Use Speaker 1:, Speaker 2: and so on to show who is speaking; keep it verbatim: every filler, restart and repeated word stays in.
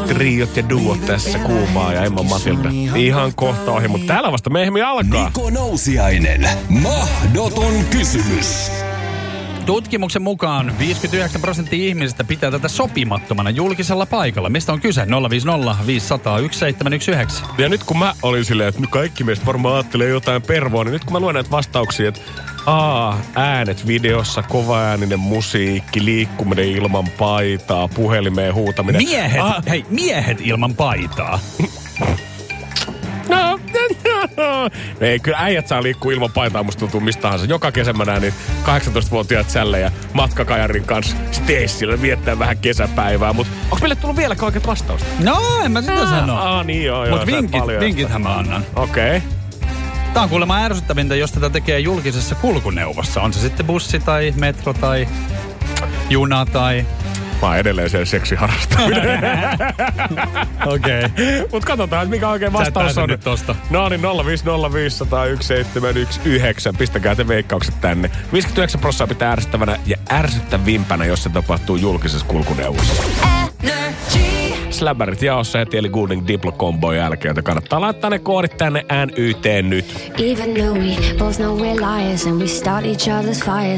Speaker 1: triot ja duot tässä kuumaa ja Emma Matilda. Ihan kohta ohi, mutta täällä vasta myöhemmin alkaa.
Speaker 2: Niko Nousiainen. Mahdoton kysymys.
Speaker 3: Tutkimuksen mukaan viisikymmentäyhdeksän prosenttia ihmisistä pitää tätä sopimattomana julkisella paikalla. Mistä on kyse? nolla viisi nolla viisi nolla nolla yksi seitsemän yksi yhdeksän.
Speaker 1: Ja nyt kun mä olin silleen, että kaikki meistä varmaan ajattelee jotain pervoa, niin nyt kun mä luen näitä vastauksia, että A, äänet videossa, kovaääninen musiikki, liikkuminen ilman paitaa, puhelimeen huutaminen.
Speaker 3: Miehet,
Speaker 1: A,
Speaker 3: hei, miehet ilman paitaa.
Speaker 1: No, no, ei, kyllä äijät saa liikkua ilman paitaa, musta tuntuu mistä tahansa. Joka kesä mä näen niin kahdeksantoistavuotiaat sällejä matkakajarin kanssa Stacella viettää vähän kesäpäivää. Mutta onko meille tullut vieläkään oikeat vastausta?
Speaker 3: No, en mä sitä sano.
Speaker 1: Ah, niin joo, joo.
Speaker 3: Mutta vinkit, vinkithän mä annan.
Speaker 1: Okei. Okay.
Speaker 3: Tää on kuulemma ärsyttävintä, jos tätä tekee julkisessa kulkuneuvossa. On se sitten bussi tai metro tai juna tai...
Speaker 1: Mä oon edelleen siellä seksiharrastaminen.
Speaker 3: Okei. Okay.
Speaker 1: Mut katsotaan, mikä oikein vastaus on.
Speaker 3: Nyt tosta.
Speaker 1: No niin, nolla viisi nolla viisi nolla yksi seitsemän yksi yhdeksän. Pistäkää te veikkaukset tänne. viisikymmentäyhdeksän prosenttia pitää ärsyttävänä ja ärsyttävimpänä, jos se tapahtuu julkisessa kulkuneuvossa. Släbärit jaossa heti eli Goulding Diplo-kombon jälkeen, joten kannattaa laittaa ne koodit tänne N Y T nyt.
Speaker 4: Even though we both know we're liars and we start each other's fires.